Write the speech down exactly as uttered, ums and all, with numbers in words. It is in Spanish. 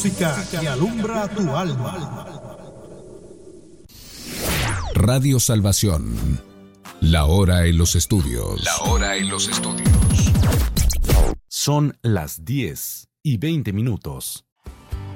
música que alumbra tu alma. Radio Salvación. La hora en los estudios. La hora en los estudios. Son las diez y veinte minutos.